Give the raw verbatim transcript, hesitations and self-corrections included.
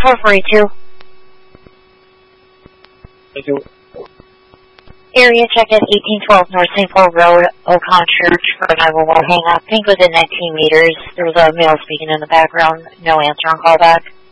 four four eight two. Thank you. Area check at eighteen twelve North Saint Paul Road, Ocon Church for a nine one one hang up. Think within nineteen meters. There was a male speaking in the background. No answer on callback.